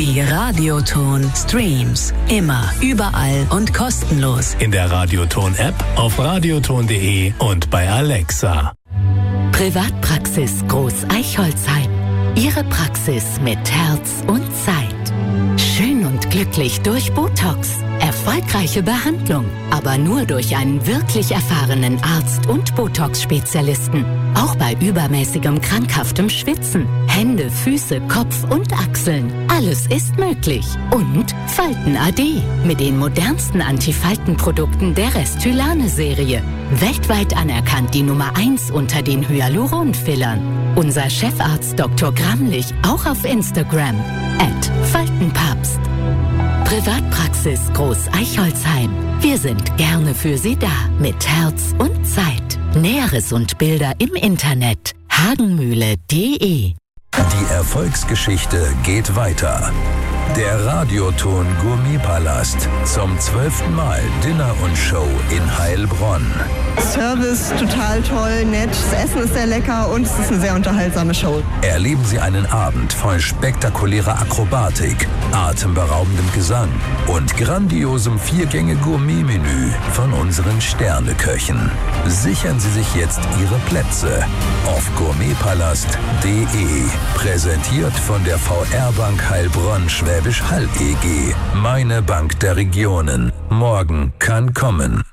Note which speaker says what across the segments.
Speaker 1: Die Radioton Streams. Immer, überall und kostenlos.
Speaker 2: In der Radioton-App, auf radioton.de und bei Alexa.
Speaker 1: Privatpraxis Groß Eichholzheim. Ihre Praxis mit Herz und Zeit. Schön und glücklich durch Botox. Erfolgreiche Behandlung, aber nur durch einen wirklich erfahrenen Arzt und Botox-Spezialisten. Auch bei übermäßigem krankhaftem Schwitzen. Hände, Füße, Kopf und Achseln. Alles ist möglich. Und Falten AD mit den modernsten Antifaltenprodukten der Restylane-Serie. Weltweit anerkannt die Nummer 1 unter den Hyaluron-Fillern. Unser Chefarzt Dr. Gramlich auch auf Instagram @Faltenpapst. Privatpraxis Groß Eichholzheim. Wir sind gerne für Sie da mit Herz und Zeit. Näheres und Bilder im Internet hagenmühle.de.
Speaker 3: Die Erfolgsgeschichte geht weiter. Der Radioton Gourmetpalast zum 12. Mal Dinner und Show in Heilbronn.
Speaker 4: Service total toll, nett, das Essen ist sehr lecker und es ist eine sehr unterhaltsame Show.
Speaker 3: Erleben Sie einen Abend voll spektakulärer Akrobatik, atemberaubendem Gesang und grandiosem 4-Gänge-Gourmet-Menü von unseren Sterneköchen. Sichern Sie sich jetzt Ihre Plätze auf gourmetpalast.de. Präsentiert von der VR-Bank Heilbronn Schwäbisch Hall EG. Meine Bank der Regionen. Morgen kann kommen.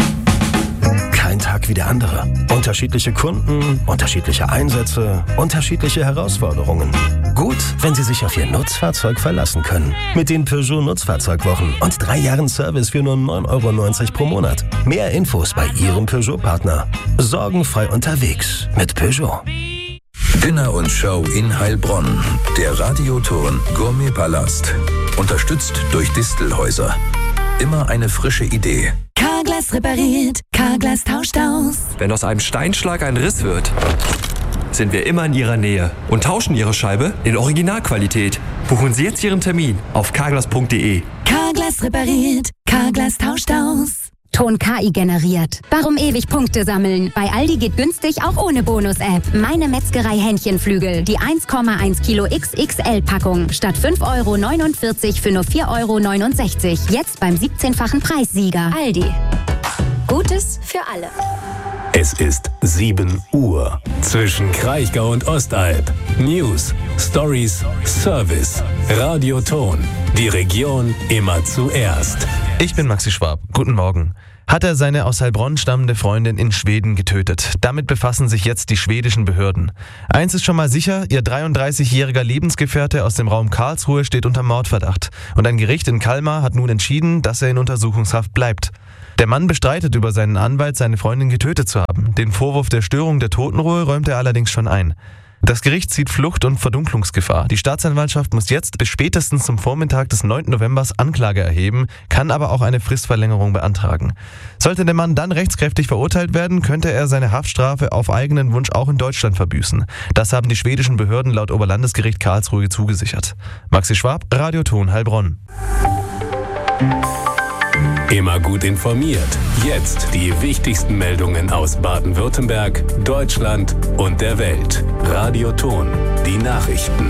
Speaker 5: Kein Tag wie der andere. Unterschiedliche Kunden, unterschiedliche Einsätze, unterschiedliche Herausforderungen. Gut, wenn Sie sich auf Ihr Nutzfahrzeug verlassen können. Mit den Peugeot Nutzfahrzeugwochen und 3 Jahren Service für nur 9,90 € pro Monat. Mehr Infos bei Ihrem Peugeot-Partner. Sorgenfrei unterwegs mit Peugeot.
Speaker 3: Dinner und Show in Heilbronn. Der Radioton Gourmetpalast. Unterstützt durch Distelhäuser. Immer eine frische Idee.
Speaker 1: Carglass repariert, Carglass tauscht aus.
Speaker 6: Wenn aus einem Steinschlag ein Riss wird, sind wir immer in Ihrer Nähe und tauschen Ihre Scheibe in Originalqualität. Buchen Sie jetzt Ihren Termin auf carglass.de.
Speaker 1: Carglass repariert, Carglass tauscht aus.
Speaker 7: Ton KI generiert. Warum ewig Punkte sammeln? Bei Aldi geht günstig auch ohne Bonus-App. Meine Metzgerei Hähnchenflügel. Die 1,1 Kilo XXL-Packung. Statt 5,49 € für nur 4,69 €. Jetzt beim 17-fachen Preissieger. Aldi. Gutes für alle.
Speaker 2: Es ist 7 Uhr. Zwischen Kraichgau und Ostalb. News, Stories, Service. Radioton. Die Region immer zuerst.
Speaker 8: Ich bin Maxi Schwab. Guten Morgen. Hat er seine aus Heilbronn stammende Freundin in Schweden getötet? Damit befassen sich jetzt die schwedischen Behörden. Eins ist schon mal sicher, ihr 33-jähriger Lebensgefährte aus dem Raum Karlsruhe steht unter Mordverdacht. Und ein Gericht in Kalmar hat nun entschieden, dass er in Untersuchungshaft bleibt. Der Mann bestreitet über seinen Anwalt, seine Freundin getötet zu haben. Den Vorwurf der Störung der Totenruhe räumt er allerdings schon ein. Das Gericht sieht Flucht- und Verdunklungsgefahr. Die Staatsanwaltschaft muss jetzt bis spätestens zum Vormittag des 9. November Anklage erheben, kann aber auch eine Fristverlängerung beantragen. Sollte der Mann dann rechtskräftig verurteilt werden, könnte er seine Haftstrafe auf eigenen Wunsch auch in Deutschland verbüßen. Das haben die schwedischen Behörden laut Oberlandesgericht Karlsruhe zugesichert. Maxi Schwab, Radioton Heilbronn.
Speaker 2: Immer gut informiert. Jetzt die wichtigsten Meldungen aus Baden-Württemberg, Deutschland und der Welt. Radioton, die Nachrichten.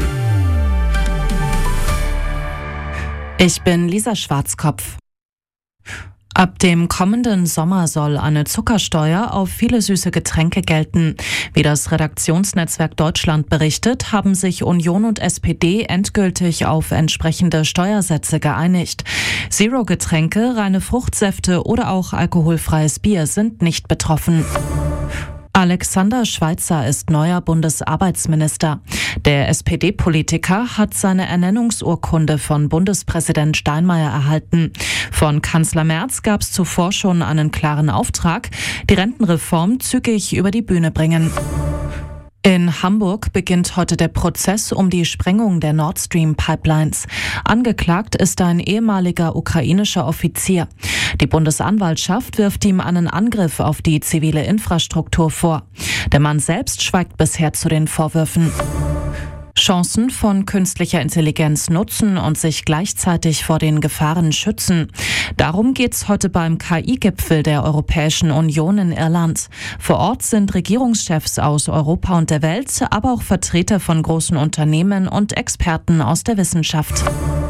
Speaker 9: Ich bin Lisa Schwarzkopf. Ab dem kommenden Sommer soll eine Zuckersteuer auf viele süße Getränke gelten. Wie das Redaktionsnetzwerk Deutschland berichtet, haben sich Union und SPD endgültig auf entsprechende Steuersätze geeinigt. Zero-Getränke, reine Fruchtsäfte oder auch alkoholfreies Bier sind nicht betroffen. Alexander Schweitzer ist neuer Bundesarbeitsminister. Der SPD-Politiker hat seine Ernennungsurkunde von Bundespräsident Steinmeier erhalten. Von Kanzler Merz gab es zuvor schon einen klaren Auftrag, die Rentenreform zügig über die Bühne bringen. In Hamburg beginnt heute der Prozess um die Sprengung der Nord Stream Pipelines. Angeklagt ist ein ehemaliger ukrainischer Offizier. Die Bundesanwaltschaft wirft ihm einen Angriff auf die zivile Infrastruktur vor. Der Mann selbst schweigt bisher zu den Vorwürfen. Chancen von künstlicher Intelligenz nutzen und sich gleichzeitig vor den Gefahren schützen. Darum geht's heute beim KI-Gipfel der Europäischen Union in Irland. Vor Ort sind Regierungschefs aus Europa und der Welt, aber auch Vertreter von großen Unternehmen und Experten aus der Wissenschaft.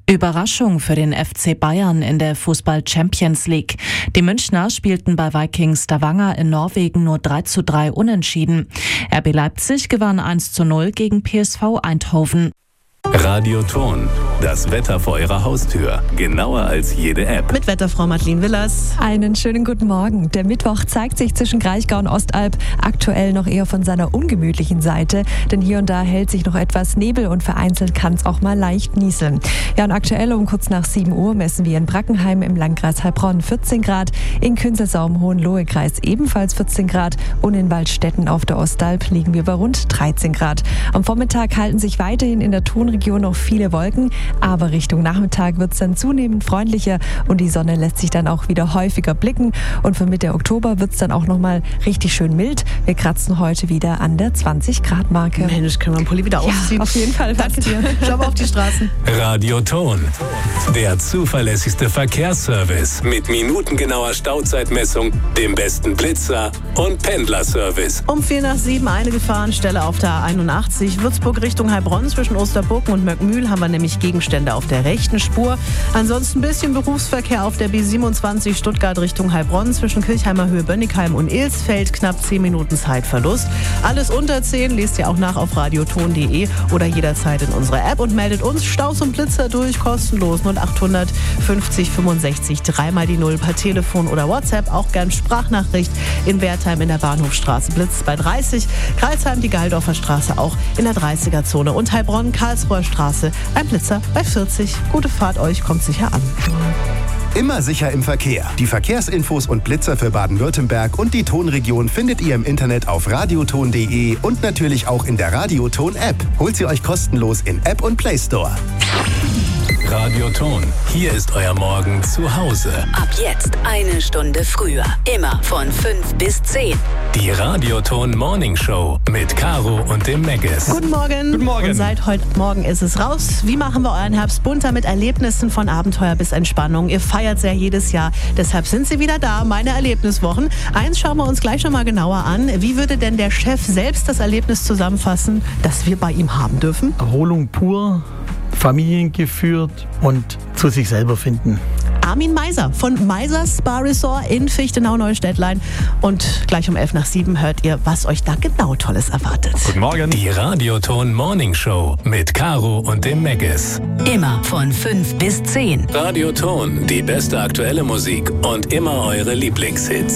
Speaker 9: Überraschung für den FC Bayern in der Fußball-Champions League. Die Münchner spielten bei Vikings Stavanger in Norwegen nur 3:3 unentschieden. RB Leipzig gewann 1:0 gegen PSV Eindhoven.
Speaker 2: Radioton, das Wetter vor Ihrer Haustür. Genauer als jede App.
Speaker 10: Mit Wetterfrau Madeleine Willers.
Speaker 11: Einen schönen guten Morgen. Der Mittwoch zeigt sich zwischen Kraichgau und Ostalb aktuell noch eher von seiner ungemütlichen Seite, denn hier und da hält sich noch etwas Nebel und vereinzelt kann es auch mal leicht nieseln. Ja, und aktuell um kurz nach 7 Uhr messen wir in Brackenheim im Landkreis Heilbronn 14 Grad, in Künzelsau im Hohenlohe-Kreis ebenfalls 14 Grad und in Waldstätten auf der Ostalb liegen wir bei rund 13 Grad. Am Vormittag halten sich weiterhin in der Tonregion noch viele Wolken, aber Richtung Nachmittag wird es dann zunehmend freundlicher und die Sonne lässt sich dann auch wieder häufiger blicken und für Mitte Oktober wird es dann auch nochmal richtig schön mild. Wir kratzen heute wieder an der 20-Grad-Marke.
Speaker 10: Mensch, können wir den Pulli wieder ausziehen?
Speaker 11: Ja, auf jeden Fall.
Speaker 10: Danke dir. Schau mal auf die Straßen.
Speaker 2: Radioton, der zuverlässigste Verkehrsservice mit minutengenauer Stauzeitmessung, dem besten Blitzer und Pendlerservice.
Speaker 10: Um 6:45 eine Gefahrenstelle auf der A81 Würzburg Richtung Heilbronn zwischen Osterburg und Möckmühl haben wir nämlich Gegenstände auf der rechten Spur. Ansonsten ein bisschen Berufsverkehr auf der B27 Stuttgart Richtung Heilbronn zwischen Kirchheimer Höhe Bönnigheim und Ilsfeld. Knapp 10 Minuten Zeitverlust. Alles unter 10 lest ihr auch nach auf radioton.de oder jederzeit in unserer App und meldet uns Staus und Blitzer durch, kostenlos 0800 50 65 3 die 0 per Telefon oder WhatsApp. Auch gern Sprachnachricht in Wertheim in der Bahnhofstraße Blitz bei 30, Kreilsheim die Galdorfer Straße auch in der 30er-Zone und Heilbronn Karlsruher Straße ein Blitzer bei 40. Gute Fahrt euch, kommt sicher an.
Speaker 12: Immer sicher im Verkehr. Die Verkehrsinfos und Blitzer für Baden-Württemberg und die Tonregion findet ihr im Internet auf radioton.de und natürlich auch in der Radioton-App. Holt sie euch kostenlos in App und Play Store.
Speaker 2: Radioton, hier ist euer Morgen zu Hause.
Speaker 1: Ab jetzt eine Stunde früher. Immer von 5 bis 10.
Speaker 2: Die Radioton Morning Show mit Caro und dem Meggis.
Speaker 10: Guten Morgen.
Speaker 8: Guten Morgen.
Speaker 10: Und seit heute Morgen ist es raus. Wie machen wir euren Herbst bunter mit Erlebnissen von Abenteuer bis Entspannung? Ihr feiert ja jedes Jahr. Deshalb sind sie wieder da, meine Erlebniswochen. Eins schauen wir uns gleich schon mal genauer an. Wie würde denn der Chef selbst das Erlebnis zusammenfassen, das wir bei ihm haben dürfen?
Speaker 13: Erholung pur, familiengeführt und zu sich selber finden.
Speaker 10: Armin Meiser von Meiser Spa Resort in Fichtenau-Neustädtlein. Und gleich um 6:11 hört ihr, was euch da genau Tolles erwartet.
Speaker 8: Guten Morgen.
Speaker 2: Die Radioton Morning Show mit Caro und dem Meggis.
Speaker 1: Immer von 5 bis 10.
Speaker 2: Radioton, die beste aktuelle Musik und immer eure Lieblingshits.